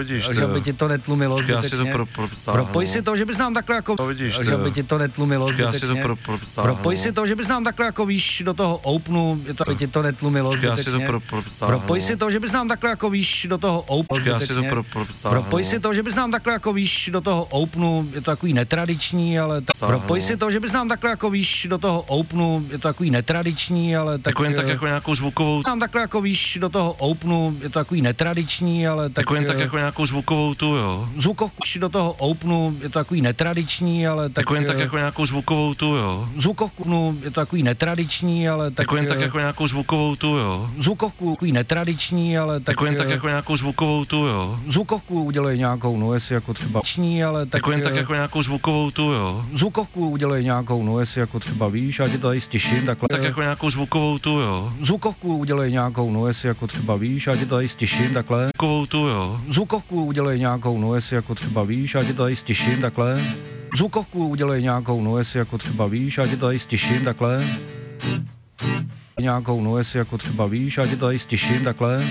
vidíš, že by ti to netlumilo počkej, zbytečně. Já Propoj si to, že bys nám takhle jako... To vidíš, že by ti to netlumilo počkej, zbytečně. Já si to Propoj si to, že bys nám takhle jako víš do toho openu, by ti to netlumilo počkej, zbytečně. Já si to Propoj si to, že bys nám takhle jako víš do toho openu počkej, já si to zbytečně. Propoj si to, že bys nám takhle jako víš do toho openu, je to takový netradiční, ale... Propoj si to, že bys nám takhle jako víš do toho openu, je to takový netradiční, ale... Jako jen tak jako nějakou zvukovou... Nám takhle jako víš do toho openu, je to takový netradiční, ale... Jako jen tak jako nějakou zvukovou tu, jo. Zvukovku do toho openu, je to takový netradiční, ale... Jako jen tak jako nějakou zvukovou tu, jo. Zvukovku je to takový netradiční, ale... Jako jen tak jako nějakou zvukovou tu, jo. Zvukovku takový netradiční, ale... Jako jen tak jako nějakou zvukovou tu, jo. Zvukovku udělej nějakou, no jestli jako třeba... ale tak... Jako jen tak jako nějakou zvukovou tu, jo. Zvukovku udělej nějakou, no jestli jako třeba víš, já ti to tady stiším, takhle... Tak jako nějakou zvukovou tu, jo. Zvukovku udělej nějakou, no jestli jako třeba víš, já ti to tady stiším, takhle... Zvukovou tu, jo. Zvukovku udělej nějakou, no jestli jako třeba víš, já ti to tady stiším, takhle... Zvukovku udělej nějakou, no jestli jako třeba víš, já ti to tady stiším, takhle... Nějakou, no jestli jako třeba víš, já ti to tady stiším, takhle...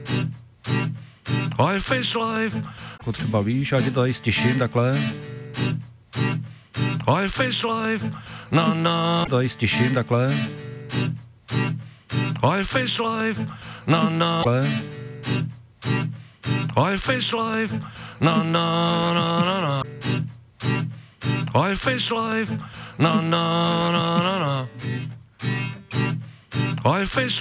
I face life. Jako třeba víš, já ti to tady stiším, takhle... I face life. Na na. To tady stiším, takhle... I face life. Na na. Takhle... I face life. Na na na na na. I face life. Na na na na na. I face